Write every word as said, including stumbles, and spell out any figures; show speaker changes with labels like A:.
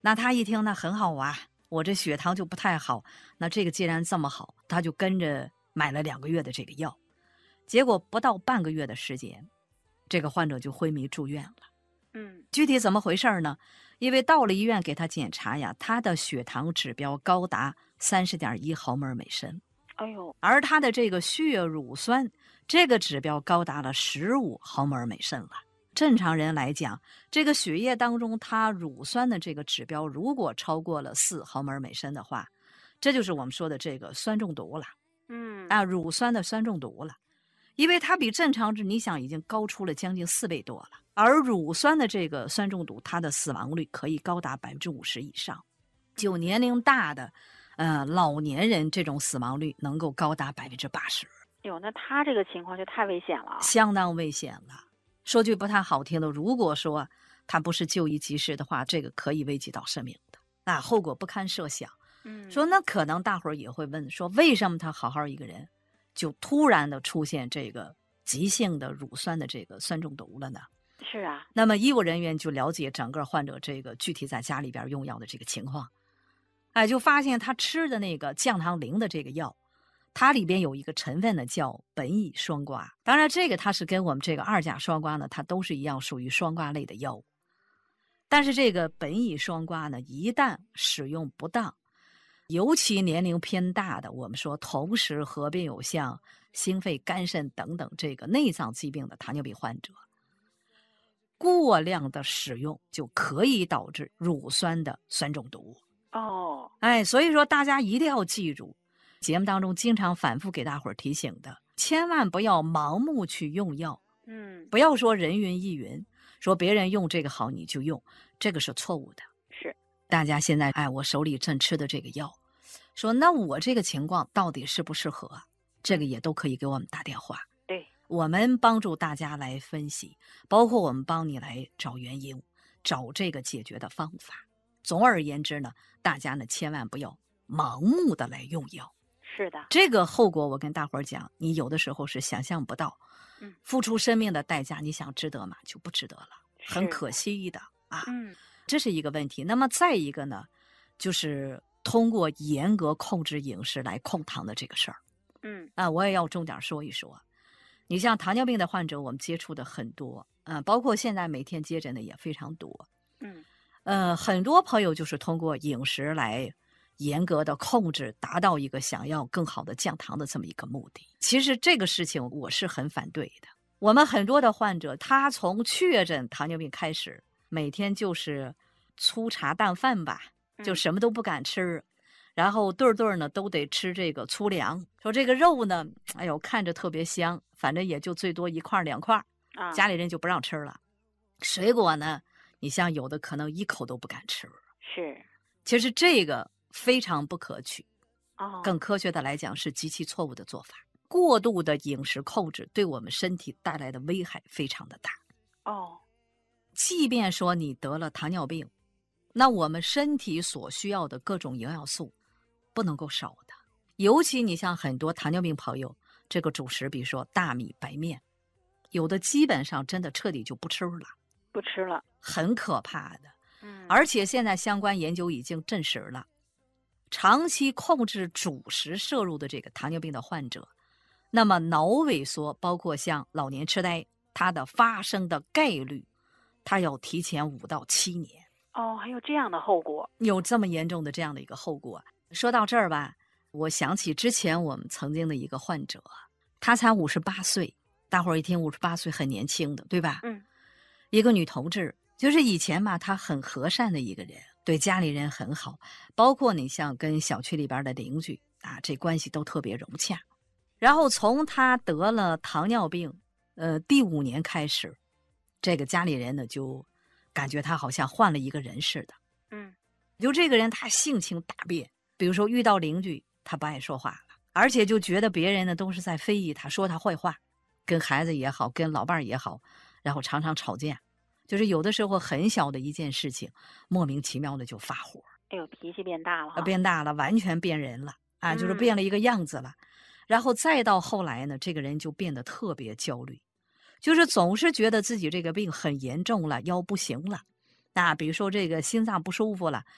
A: 那他一听那很好啊，我这血糖就不太好，那这个既然这么好，他就跟着买了两个月的这个药。结果不到半个月的时间，这个患者就昏迷住院了。
B: 嗯，
A: 具体怎么回事呢？因为到了医院给他检查呀，他的血糖指标高达三十点一毫摩尔每升，
B: 哎呦，
A: 而他的这个血乳酸这个指标高达了十五毫摩尔每升了。正常人来讲，这个血液当中它乳酸的这个指标如果超过了四毫摩尔每升的话，这就是我们说的这个酸中毒了。
B: 嗯
A: 啊，乳酸的酸中毒了。因为它比正常值，你想已经高出了将近四倍多了，而乳酸的这个酸中毒，它的死亡率可以高达百分之五十以上，就年龄大的，呃，老年人这种死亡率能够高达百分之八十，
B: 哟，那他这个情况就太危险了。
A: 相当危险了。说句不太好听的，如果说他不是就医及时的话，这个可以危及到生命的，那后果不堪设想。
B: 嗯，
A: 说那可能大伙儿也会问，说为什么他好好一个人？就突然的出现这个急性的乳酸的这个酸中毒了呢？
B: 是啊，
A: 那么医务人员就了解整个患者这个具体在家里边用药的这个情况，哎，就发现他吃的那个降糖灵的这个药，它里边有一个成分呢叫苯乙双胍。当然，这个它是跟我们这个二甲双胍呢，它都是一样属于双胍类的药物。但是这个苯乙双胍呢，一旦使用不当，尤其年龄偏大的，我们说同时合并有像心肺、肝肾等等这个内脏疾病的糖尿病患者，过量的使用就可以导致乳酸的酸中毒。
B: 哦，
A: 哎，所以说大家一定要记住，节目当中经常反复给大伙儿提醒的，千万不要盲目去用药，
B: 嗯，
A: 不要说人云亦云，说别人用这个好你就用，这个是错误的。
B: 是，
A: 大家现在哎，我手里正吃的这个药，说那我这个情况到底适不适合？这个也都可以给我们打电话，
B: 对，
A: 我们帮助大家来分析，包括我们帮你来找原因，找这个解决的方法。总而言之呢，大家呢千万不要盲目的来用药，
B: 是的，
A: 这个后果我跟大伙儿讲，你有的时候是想象不到，
B: 嗯，
A: 付出生命的代价，你想值得吗？就不值得了，很
B: 是
A: 可惜的啊。
B: 嗯，
A: 这是一个问题。那么再一个呢，就是通过严格控制饮食来控糖的这个事儿
B: 嗯，
A: 啊，我也要重点说一说。你像糖尿病的患者，我们接触的很多，啊，包括现在每天接诊的也非常多。
B: 嗯，
A: 呃，很多朋友就是通过饮食来严格的控制，达到一个想要更好的降糖的这么一个目的。其实这个事情我是很反对的。我们很多的患者，他从确诊糖尿病开始，每天就是粗茶淡饭吧，就什么都不敢吃，嗯、然后顿顿呢都得吃这个粗粮。说这个肉呢，哎呦看着特别香，反正也就最多一块两块，
B: 啊，
A: 家里人就不让吃了。水果呢，你像有的可能一口都不敢吃。
B: 是，
A: 其实这个非常不可取，
B: 哦，
A: 更科学的来讲是极其错误的做法。过度的饮食控制对我们身体带来的危害非常的大。
B: 哦，
A: 即便说你得了糖尿病，那我们身体所需要的各种营养素不能够少的。尤其你像很多糖尿病朋友，这个主食比如说大米、白面，有的基本上真的彻底就不吃了，
B: 不吃了，
A: 很可怕的。
B: 嗯，
A: 而且现在相关研究已经证实了，长期控制主食摄入的这个糖尿病的患者，那么脑萎缩，包括像老年痴呆，它的发生的概率，它要提前五到七年。
B: 哦，还有这样的后果，
A: 有这么严重的这样的一个后果。说到这儿吧，我想起之前我们曾经的一个患者，他才五十八岁，大伙儿一听五十八岁很年轻的，对吧？
B: 嗯，
A: 一个女同志，就是以前吧，她很和善的一个人，对家里人很好，包括你像跟小区里边的邻居啊，这关系都特别融洽。然后从她得了糖尿病，呃，第五年开始，这个家里人呢就感觉他好像换了一个人似的。
B: 嗯，
A: 就这个人他性情大变，比如说遇到邻居他不爱说话了，而且就觉得别人呢都是在非议他，说他坏话，跟孩子也好，跟老伴儿也好，然后常常吵架，就是有的时候很小的一件事情，莫名其妙的就发火，
B: 哎呦，脾气变大了
A: 啊，
B: 哈，
A: 变大了，完全变人了啊，就是
B: 嗯
A: 变了一个样子了。然后再到后来呢，这个人就变得特别焦虑，就是总是觉得自己这个病很严重了，腰不行了。那比如说这个心脏不舒服了，